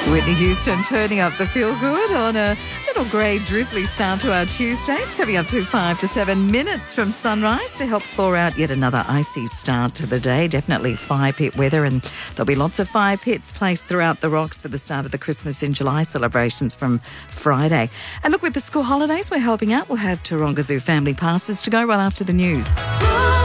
Whitney Houston turning up the feel-good on a little grey drizzly start to our Tuesday. It's coming up to 5 to 7 minutes from sunrise to help thaw out yet another icy start to the day. Definitely fire pit weather, and there'll be lots of fire pits placed throughout the rocks for the start of the Christmas in July celebrations from Friday. And look, with the school holidays, we're helping out. We'll have Taronga Zoo family passes to go right after the news.